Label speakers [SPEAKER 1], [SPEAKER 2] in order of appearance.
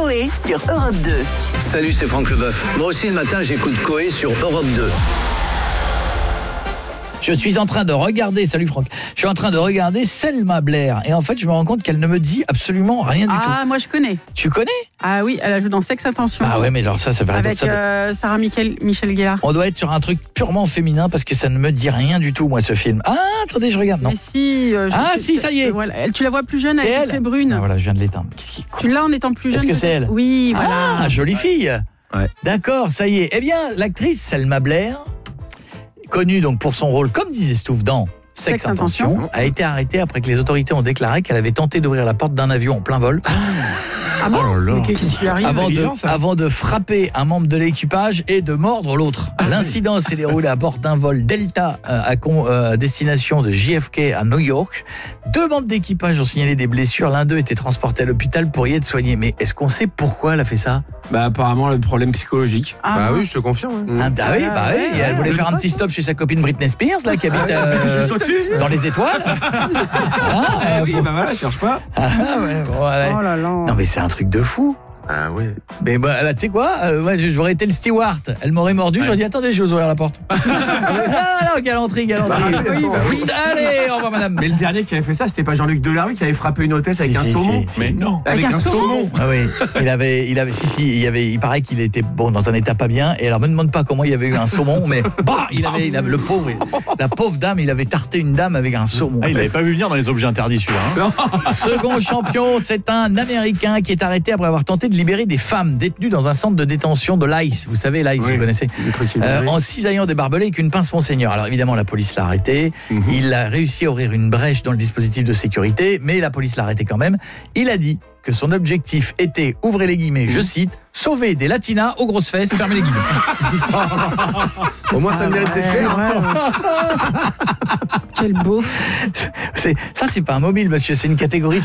[SPEAKER 1] Coé sur Europe 2.
[SPEAKER 2] Salut, c'est Franck Leboeuf. Moi aussi, le matin, j'écoute Coé sur Europe 2.
[SPEAKER 3] Je suis en train de regarder, salut Franck, je suis en train de regarder Selma Blair. Et en fait, je me rends compte qu'elle ne me dit absolument rien du tout.
[SPEAKER 4] Ah, moi je connais.
[SPEAKER 3] Tu connais ?
[SPEAKER 4] Ah oui, elle a joué dans Sex Attention.
[SPEAKER 3] Ah ouais, mais genre ça fait
[SPEAKER 4] avec Sarah Michel Gellar.
[SPEAKER 3] On doit être sur un truc purement féminin parce que ça ne me dit rien du tout, moi, ce film. Ah, attendez, je regarde, non.
[SPEAKER 4] Mais si.
[SPEAKER 3] Si, ça y est.
[SPEAKER 4] Voilà, tu la vois plus jeune, elle est très brune.
[SPEAKER 3] Ah, voilà, je viens de l'éteindre.
[SPEAKER 4] Tu l'as en étant plus jeune.
[SPEAKER 3] Est-ce que c'est elle ?
[SPEAKER 4] Oui, voilà.
[SPEAKER 3] Ah, jolie fille.
[SPEAKER 5] Ouais.
[SPEAKER 3] D'accord, ça y est. Eh bien, l'actrice Selma Blair, connue donc pour son rôle, comme disait Stouff, dans Sex Intention, a été arrêtée après que les autorités ont déclaré qu'elle avait tenté d'ouvrir la porte d'un avion en plein vol.
[SPEAKER 4] Ah bon ? Mais qu'est-ce qui lui arrive ?
[SPEAKER 3] Avant de frapper un membre de l'équipage et de mordre l'autre. L'incident s'est déroulé à bord d'un vol Delta à destination de JFK à New York. 2 membres d'équipage ont signalé des blessures. L'un d'eux était transporté à l'hôpital pour y être soigné. Mais est-ce qu'on sait pourquoi elle a fait ça ?
[SPEAKER 5] Bah apparemment le problème psychologique.
[SPEAKER 6] Bah oui, je te confirme.
[SPEAKER 3] Et elle voulait faire un petit stop chez sa copine Britney Spears là, qui habite
[SPEAKER 5] juste au-dessus
[SPEAKER 3] dans les étoiles.
[SPEAKER 5] Oui, bah voilà, cherche pas.
[SPEAKER 3] Voilà.
[SPEAKER 4] Oh là là.
[SPEAKER 3] Non mais c'est un truc de fou.
[SPEAKER 6] Ah ouais.
[SPEAKER 3] Mais bah, là, tu sais quoi, moi j'aurais été le steward. Elle m'aurait mordu, j'aurais dit attendez, je vais ouvrir la porte. Non, galanterie.
[SPEAKER 4] Oui.
[SPEAKER 3] Allez, au revoir madame.
[SPEAKER 5] Mais le dernier qui avait fait ça, c'était pas Jean-Luc Delarue qui avait frappé une hôtesse avec un saumon.
[SPEAKER 3] Si.
[SPEAKER 5] Mais non,
[SPEAKER 4] avec un saumon.
[SPEAKER 3] Ah oui, il paraît qu'il était dans un état pas bien. Et alors me demande pas comment il y avait eu un saumon, mais il avait le pauvre, la pauvre dame, il avait tarté une dame avec un saumon.
[SPEAKER 7] Il l'avait pas vu venir dans les objets interdits celui-là.
[SPEAKER 3] Second champion, c'est un Américain qui est arrêté après avoir tenté de libérer des femmes détenues dans un centre de détention de l'ICE. Vous savez, l'ICE, vous connaissez, en cisaillant des barbelés avec une pince Monseigneur. Alors évidemment, la police l'a arrêté. Il a réussi à ouvrir une brèche dans le dispositif de sécurité, mais la police l'a arrêté quand même. Il a dit que son objectif était, ouvrez les guillemets, je cite, sauver des latinas aux grosses fesses, fermez les guillemets.
[SPEAKER 6] Au moins, ça mérite d'être clair.
[SPEAKER 4] Quel beau.
[SPEAKER 3] Ça, c'est pas un mobile, monsieur, c'est une catégorie de